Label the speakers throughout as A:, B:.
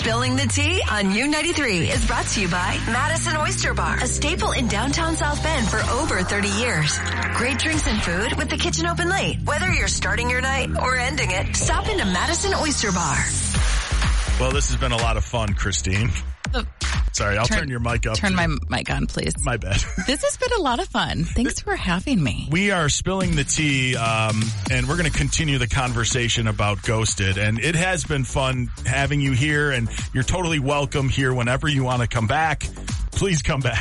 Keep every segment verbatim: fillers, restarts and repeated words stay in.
A: Spilling the Tea on U ninety-three is brought to you by Madison Oyster Bar, a staple in downtown South Bend for over thirty years. Great drinks and food with the kitchen open late. Whether you're starting your night or ending it, stop into Madison Oyster Bar.
B: Well, this has been a lot of fun, Christine.
C: Oh,
B: Sorry, I'll turn,
C: turn
B: your mic up.
C: Turn my mic on, please.
B: My bad.
C: This has been a lot of fun. Thanks for having me.
B: We are spilling the tea, um, and we're going to continue the conversation about Ghosted. And it has been fun having you here, and you're totally welcome here whenever you want to come back. Please come back.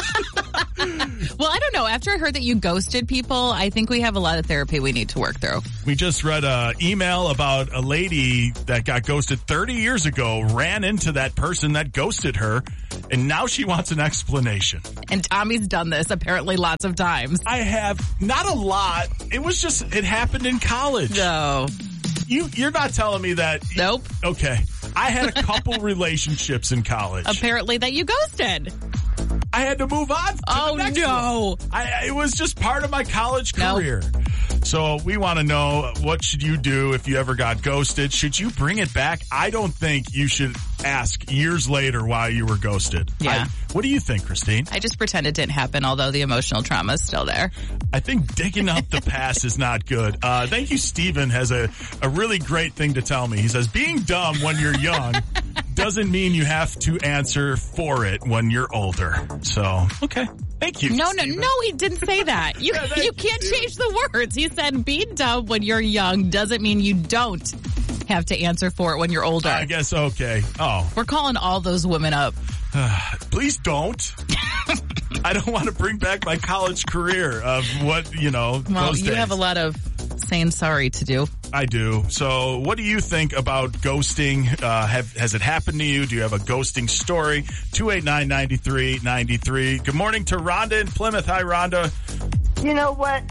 C: Well, I don't know. After I heard that you ghosted people, I think we have a lot of therapy we need to work through.
B: We just read an email about a lady that got ghosted thirty years ago, ran into that person that ghosted her, and now she wants an explanation.
C: And Tommy's done this apparently lots of times.
B: I have not a lot. It was just, it happened in college.
C: No.
B: You, you're not telling me that.
C: Nope.
B: Okay. I had a couple relationships in college.
C: Apparently that you ghosted.
B: I had to move on to
C: oh,
B: the next
C: no.
B: one. I, it was just part of my college career.
C: Nope.
B: So we want to know, what should you do if you ever got ghosted? Should you bring it back? I don't think you should ask years later why you were ghosted.
C: Yeah.
B: I, what do you think, Christine?
C: I just pretend it didn't happen, although the emotional trauma is still there.
B: I think digging up the past is not good. Uh, thank you, Steven has a, a really great thing to tell me. He says, being dumb when you're young doesn't mean you have to answer for it when you're older. So, okay. Thank you.
C: No,
B: Steven.
C: no, no, he didn't say that. You,
B: Yeah,
C: you can't
B: you.
C: change the words. He said being dumb when you're young doesn't mean you don't have to answer for it when you're older.
B: I guess, okay. Oh.
C: We're calling all those women up.
B: Please don't. I don't want to bring back my college career of what, you know,
C: Well,
B: those
C: you
B: days.
C: have a lot of saying sorry to do.
B: I do. So what do you think about ghosting? Uh, have, has it happened to you? Do you have a ghosting story? two eight nine, nine three nine three. Good morning to Rhonda in Plymouth. Hi, Rhonda.
D: You know what?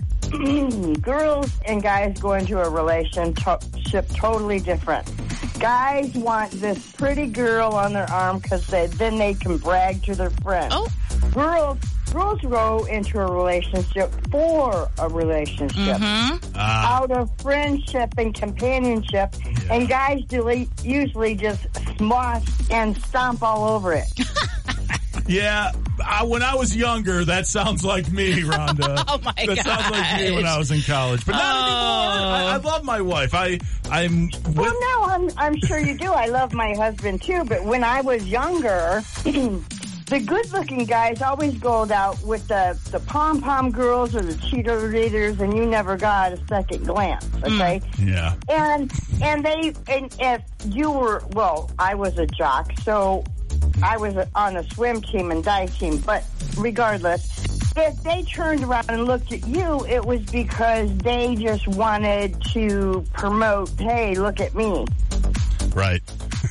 D: Girls and guys go into a relationship totally different. Guys want this pretty girl on their arm because they, then they can brag to their friends.
C: Oh.
D: Girls, girls go into a relationship for a relationship.
C: Mm-hmm.
B: Uh,
D: Out of friendship and companionship.
B: Yeah.
D: And guys delete, usually just smosh and stomp all over it.
B: yeah. I, when I was younger, that sounds like me, Rhonda.
C: Oh, my
B: That sounds like me when I was in college. But not
C: Oh.
B: anymore. I, I love my wife. I, I'm with...
D: Well, no, I'm, I'm sure you do. I love my husband, too. But when I was younger, the good-looking guys always go out with the, the pom-pom girls or the cheerleaders, and you never got a second glance, okay?
B: Mm. Yeah.
D: And and they and if you were, well, I was a jock, so I was on a swim team and dive team. But regardless, if they turned around and looked at you, it was because they just wanted to promote, hey, look at me.
B: Right.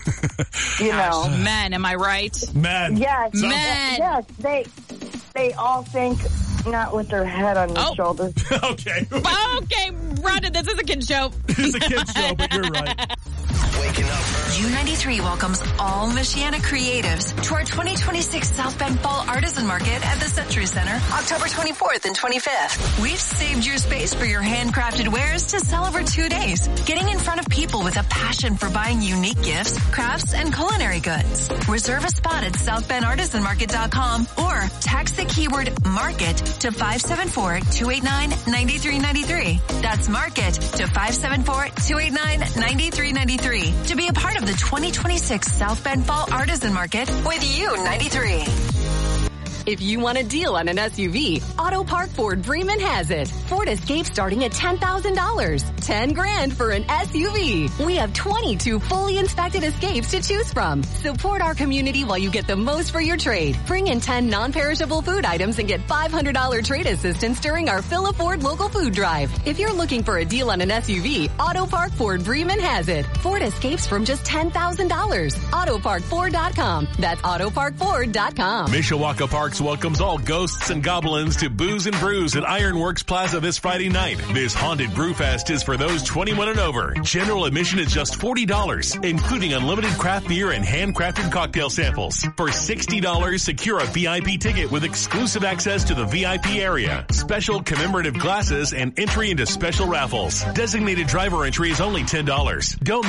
D: You know.
C: Men, am I right?
B: Man.
D: Yes.
B: So-
C: Men.
D: Yes. They they all think not with their head on their
C: Oh.
D: shoulders.
B: Okay.
C: Okay, Rhonda, this is a kid show.
B: It's a kid's show, but you're right.
E: Waking up
A: U ninety-three welcomes all Michiana creatives to our twenty twenty-six South Bend Fall Artisan Market at the Century Center, October twenty-fourth and twenty-fifth. We've saved your space for your handcrafted wares to sell over two days, getting in front of people with a passion for buying unique gifts, crafts, and culinary goods. Reserve a spot at south bend artisan market dot com or text the keyword MARKET to five seven four, two eight nine, nine three nine three. That's MARKET to five seven four, two eight nine, nine three nine three to be a part of the twenty twenty-six South Bend Fall Artisan Market with U ninety-three.
F: If you want a deal on an S U V, Auto Park Ford Bremen has it. Ford Escape starting at ten thousand dollars. ten grand for an S U V. We have twenty-two fully inspected Escapes to choose from. Support our community while you get the most for your trade. Bring in ten non-perishable food items and get five hundred dollars trade assistance during our Fill a Ford local food drive. If you're looking for a deal on an S U V, Auto Park Ford Bremen has it. Ford Escapes from just ten thousand dollars. auto park ford dot com. That's auto park ford dot com.
G: Mishawaka Parks welcomes all ghosts and goblins to Booze and Brews at Ironworks Plaza this Friday night. This haunted brew fest is for those twenty-one and over. General admission is just forty dollars, including unlimited craft beer and handcrafted cocktail samples. For sixty dollars, secure a V I P ticket with exclusive access to the V I P area, special commemorative glasses, and entry into special raffles. Designated driver entry is only ten dollars. Don't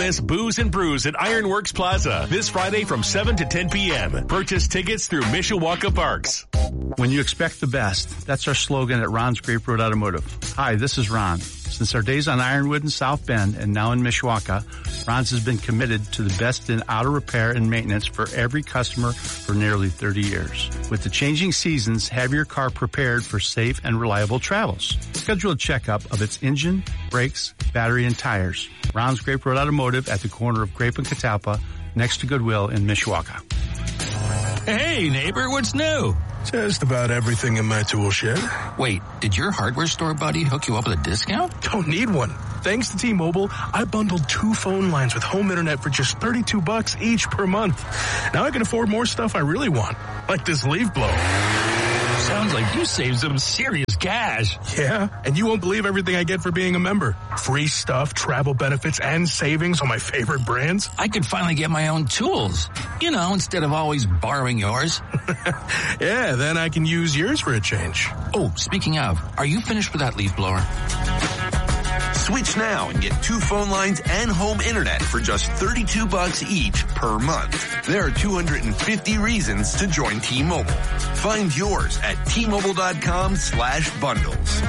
G: miss Booze and Brews at Ironworks Plaza this Friday from seven to ten p.m. Purchase tickets through Mishawaka Parks.
E: When you expect the best, that's our slogan at Ron's Grape Road Automotive. Hi, this is Ron. Since our days on Ironwood and South Bend and now in Mishawaka, Ron's has been committed to the best in auto repair and maintenance for every customer for nearly thirty years. With the changing seasons, have your car prepared for safe and reliable travels. Schedule a checkup of its engine, brakes, battery, and tires. Ron's Grape Road Automotive at the corner of Grape and Catalpa, next to Goodwill in Mishawaka.
H: Hey, neighbor, what's new?
I: Just about everything in my tool shed.
H: Wait, did your hardware store buddy hook you up with a discount?
I: Don't need one. Thanks to T-Mobile, I bundled two phone lines with home internet for just thirty-two bucks each per month. Now I can afford more stuff I really want, like this leaf blower.
H: Sounds like you saved some serious cash.
I: Yeah, and you won't believe everything I get for being a member. Free stuff, travel benefits, and savings on my favorite brands.
H: I could finally get my own tools. You know, instead of always borrowing yours.
I: Yeah, then I can use yours for a change.
H: Oh, speaking of, are you finished with that leaf blower?
J: Switch now and get two phone lines and home internet for just thirty-two bucks each per month. There are two hundred fifty reasons to join T-Mobile. Find yours at T-Mobile.com slash bundles.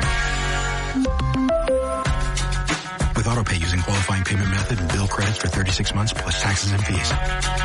K: With AutoPay using qualifying payment method and bill credits for thirty-six months plus taxes and fees.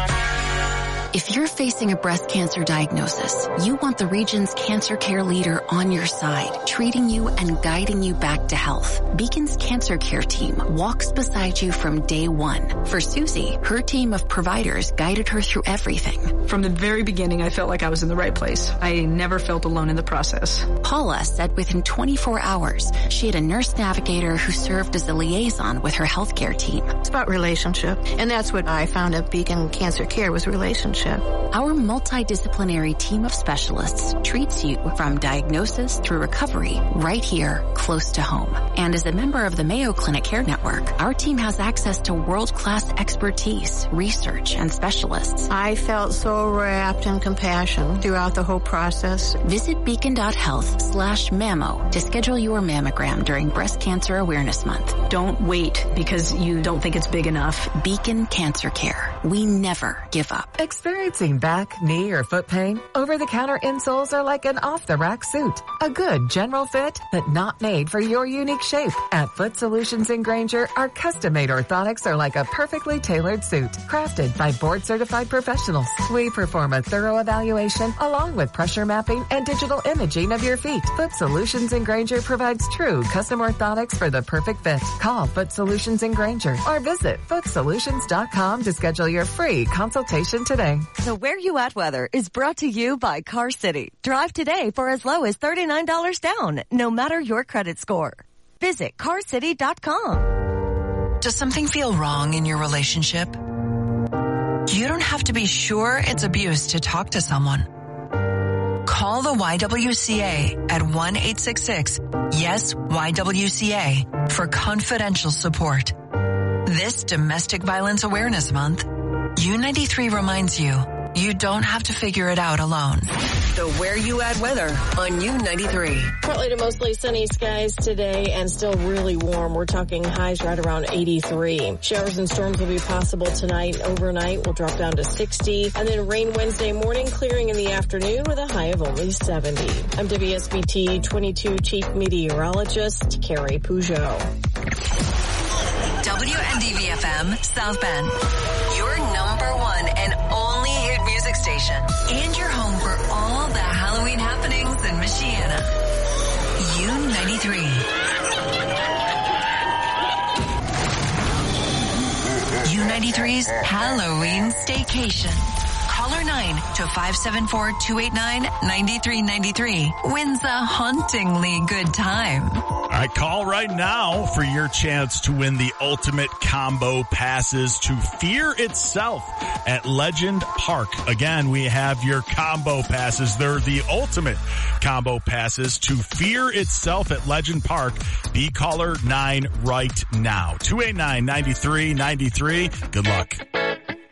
L: If you're facing a breast cancer diagnosis, you want the region's cancer care leader on your side, treating you and guiding you back to health. Beacon's Cancer Care team walks beside you from day one. For Susie, her team of providers guided her through everything.
M: From the very beginning, I felt like I was in the right place. I never felt alone in the process.
L: Paula said within twenty-four hours, she had a nurse navigator who served as a liaison with her healthcare team.
N: It's about relationship, and that's what I found at Beacon Cancer Care was relationship.
L: Our multidisciplinary team of specialists treats you from diagnosis through recovery right here, close to home. And as a member of the Mayo Clinic Care Network, our team has access to world-class expertise, research, and specialists.
N: I felt so wrapped in compassion throughout the whole process.
L: Visit beacon.health slash mammo to schedule your mammogram during Breast Cancer Awareness Month.
M: Don't wait because you don't think it's big enough.
L: Beacon Cancer Care. We never give up.
O: Experiencing back, knee, or foot pain? Over-the-counter insoles are like an off-the-rack suit. A good general fit, but not made for your unique shape. At Foot Solutions in Granger, our custom-made orthotics are like a perfectly tailored suit, crafted by board-certified professionals. We perform a thorough evaluation along with pressure mapping and digital imaging of your feet. Foot Solutions in Granger provides true custom orthotics for the perfect fit. Call Foot Solutions in Granger or visit foot solutions dot com to schedule your free consultation today.
P: The Where You At weather is brought to you by Car City. Drive today for as low as thirty-nine dollars down, no matter your credit score. Visit car city dot com.
A: Does something feel wrong in your relationship? You don't have to be sure it's abuse to talk to someone. Call the Y W C A at one eight six six yes Y W C A for confidential support. This Domestic Violence Awareness Month, U ninety-three reminds you, you don't have to figure it out alone.
Q: The Where You At weather on U ninety-three.
R: Partly to mostly sunny skies today and still really warm. We're talking highs right around eighty-three. Showers and storms will be possible tonight. Overnight will drop down to sixty. And then rain Wednesday morning, clearing in the afternoon with a high of only seventy. I'm W S B T twenty-two Chief Meteorologist Carrie Peugeot.
A: W N D V F M South Bend, your number one and only hit music station, and your home for all the Halloween happenings in Michiana. U ninety-three. U ninety-three's Halloween Staycation. Caller nine to five seven four, two eight nine, nine three nine three wins a hauntingly good time.
B: All right, call right now for your chance to win the ultimate combo passes to Fear Itself at Legend Park. Again, we have your combo passes. They're the ultimate combo passes to Fear Itself at Legend Park. Be caller nine right now. two eight nine, nine three nine three. Good luck.